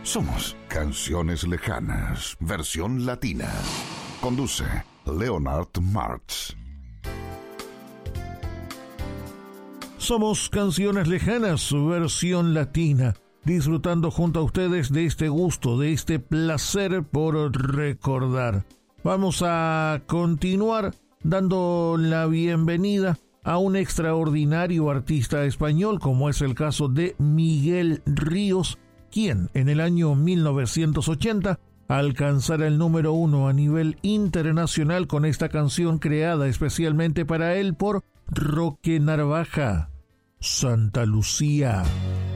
Somos Canciones Lejanas, versión latina. Conduce Leonard Martz. Somos Canciones Lejanas, su versión latina, disfrutando junto a ustedes de este gusto, de este placer por recordar. Vamos a continuar dando la bienvenida a un extraordinario artista español, como es el caso de Miguel Ríos, quien en el año 1980 alcanzara el número 1 a nivel internacional con esta canción creada especialmente para él por Roque Narvaja, Santa Lucía.